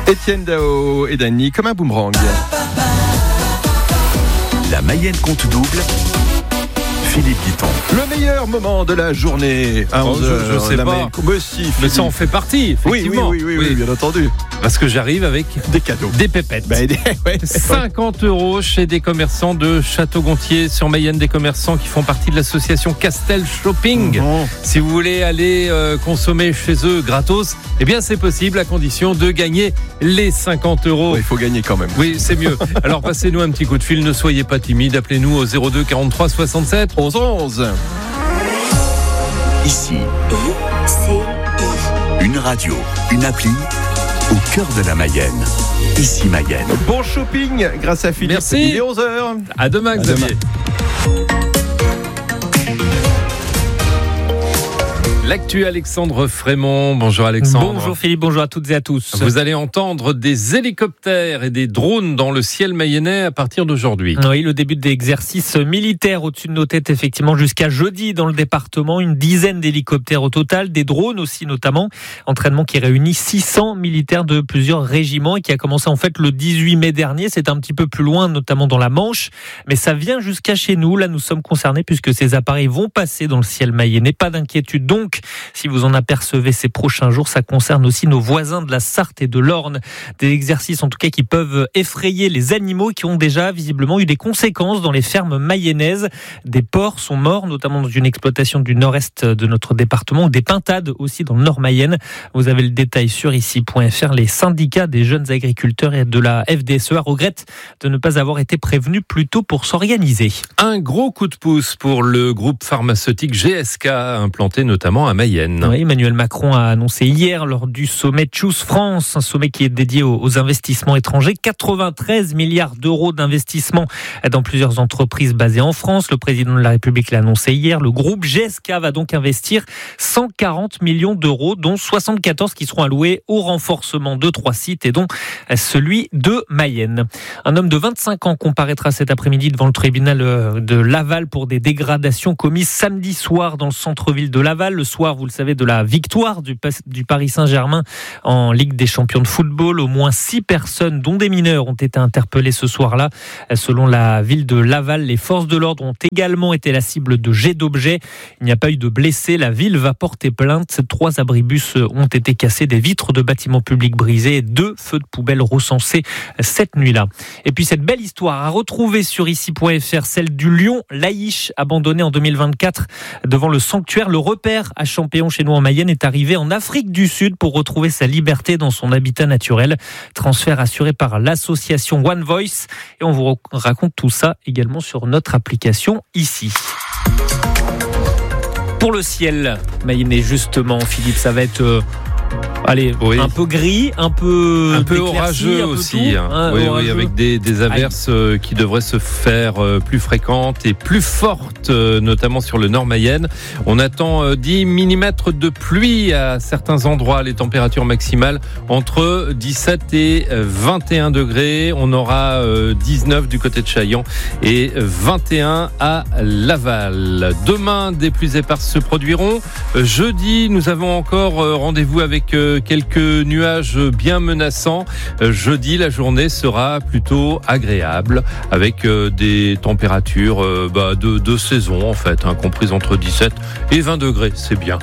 Étienne Dao et Dany comme un boomerang. La Mayenne compte double. Philippe Guiton. Le meilleur moment de la journée à 11h. Je sais pas. Mais ça en fait partie, effectivement. Oui, bien entendu. Parce que j'arrive avec des cadeaux. Des pépettes. 50 € chez des commerçants de Château-Gontier sur Mayenne, des commerçants qui font partie de l'association Castel Shopping. Si vous voulez aller consommer chez eux gratos, eh bien c'est possible à condition de gagner les 50 €. Il faut gagner quand même. Oui, c'est mieux. Alors passez-nous un petit coup de fil, ne soyez pas timide, appelez-nous au 02 43 67 11 11. Ici, une radio, une appli au cœur de la Mayenne. Ici Mayenne. Bon shopping grâce à Philippe. Merci. Il est 11h. À demain, Xavier. L'actu Alexandre Frémont. Bonjour Alexandre. Bonjour Philippe, bonjour à toutes et à tous. Vous allez entendre des hélicoptères et des drones dans le ciel mayennais à partir d'aujourd'hui. Oui, le début d'exercices militaires au-dessus de nos têtes, effectivement, jusqu'à jeudi dans le département. Une dizaine d'hélicoptères au total, des drones aussi notamment. Entraînement qui réunit 600 militaires de plusieurs régiments et qui a commencé en fait le 18 mai dernier. C'est un petit peu plus loin, notamment dans la Manche. Mais ça vient jusqu'à chez nous. Là, nous sommes concernés puisque ces appareils vont passer dans le ciel mayennais. Pas d'inquiétude donc. Si vous en apercevez ces prochains jours, ça concerne aussi nos voisins de la Sarthe et de l'Orne. Des exercices en tout cas qui peuvent effrayer les animaux qui ont déjà visiblement eu des conséquences dans les fermes mayennaises. Des porcs sont morts, notamment dans une exploitation du nord-est de notre département, ou des pintades aussi dans le nord Mayenne. Vous avez le détail sur ici.fr. Les syndicats des jeunes agriculteurs et de la FDSEA regrettent de ne pas avoir été prévenus plus tôt pour s'organiser. Un gros coup de pouce pour le groupe pharmaceutique GSK, implanté notamment à Mayenne. Oui, Emmanuel Macron a annoncé hier lors du sommet Choose France, un sommet qui est dédié aux investissements étrangers, 93 milliards d'euros d'investissements dans plusieurs entreprises basées en France. Le président de la République l'a annoncé hier. Le groupe GSK va donc investir 140 millions d'euros, dont 74 qui seront alloués au renforcement de 3 sites et dont celui de Mayenne. Un homme de 25 ans comparaîtra cet après-midi devant le tribunal de Laval pour des dégradations commises samedi soir dans le centre-ville de Laval. Le soir, vous le savez, de la victoire du Paris Saint-Germain en Ligue des champions de football. Au moins 6 personnes, dont des mineurs, ont été interpellées ce soir-là. Selon la ville de Laval, les forces de l'ordre ont également été la cible de jets d'objets. Il n'y a pas eu de blessés. La ville va porter plainte. 3 abribus ont été cassés, des vitres de bâtiments publics brisées et 2 feux de poubelle recensés cette nuit-là. Et puis cette belle histoire à retrouver sur ici.fr, celle du lion Laïche, abandonné en 2024 devant le sanctuaire. Le repère à Champéon, chez nous en Mayenne, est arrivé en Afrique du Sud pour retrouver sa liberté dans son habitat naturel. Transfert assuré par l'association One Voice. Et on vous raconte tout ça également sur notre application ici. Pour le ciel mayennais, justement, Philippe, ça va être... un peu gris, un peu orageux aussi. Oui, avec des averses qui devraient se faire plus fréquentes et plus fortes, notamment sur le nord Mayenne. On attend 10 mm de pluie à certains endroits. Les températures maximales entre 17 et 21 degrés. On aura 19 du côté de Chaillans et 21 à Laval. Demain, des pluies éparses se produiront. Jeudi, nous avons encore rendez-vous avec quelques nuages bien menaçants. Jeudi, la journée sera plutôt agréable avec des températures de saison en fait, comprises entre 17 et 20 degrés. C'est bien.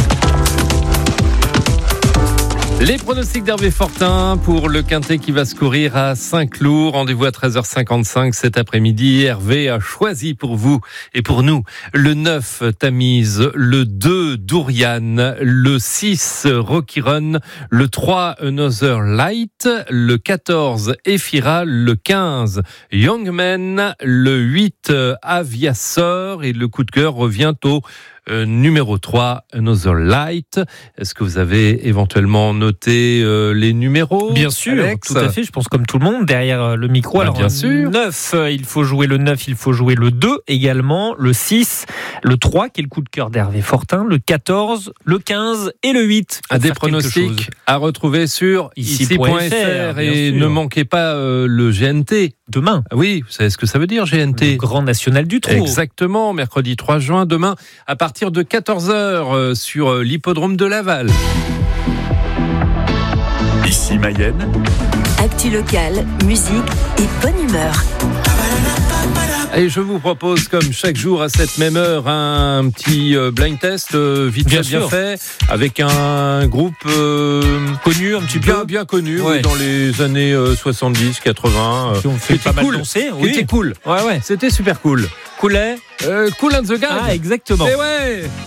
Les pronostics d'Hervé Fortin pour le Quintet qui va se courir à Saint-Cloud. Rendez-vous à 13h55 cet après-midi. Hervé a choisi pour vous et pour nous le 9 Tamise, le 2 Dourian, le 6 Rocky Run, le 3 Another Light, le 14 Ephira, le 15 Youngman, le 8 Aviasor et le coup de cœur revient au numéro 3, Another Light. Est-ce que vous avez éventuellement noté les numéros? Bien sûr, Alex? tout à fait. Je pense comme tout le monde derrière le micro. Alors, bien sûr. 9, il faut jouer le 9, il faut jouer le 2 également, le 6, le 3 qui est le coup de cœur d'Hervé Fortin, le 14, le 15 et le 8. Des pronostics à retrouver sur ici.fr et ne manquez pas le GNT. Demain. Oui, vous savez ce que ça veut dire, GNT? Le Grand National du Trot. Exactement, mercredi 3 juin, demain, à partir de 14h sur l'hippodrome de Laval. Ici Mayenne. Actu locale, musique et bonne humeur. Et je vous propose, comme chaque jour à cette même heure, un petit blind test vite fait, bien fait, avec un groupe connu un petit peu, bien connu, oui, dans les années 70, 80. Qui ont fait pas mal danser, oui. C'était cool. Ouais. C'était super cool. Cool and the Gang. Ah, exactement. Et ouais.